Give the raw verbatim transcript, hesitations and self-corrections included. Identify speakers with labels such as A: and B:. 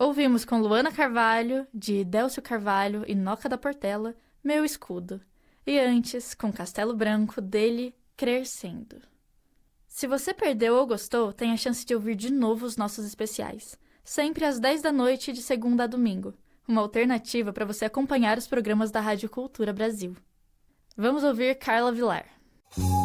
A: Ouvimos com Luana Carvalho, de Délcio Carvalho e Noca da Portela, Meu Escudo. E antes, com Castelo Branco, dele, Crer Sendo. Se você perdeu ou gostou, tem a chance de ouvir de novo os nossos especiais. Sempre às dez da noite, de segunda a domingo. Uma alternativa para você acompanhar os programas da Rádio Cultura Brasil. Vamos ouvir Carla Vilar.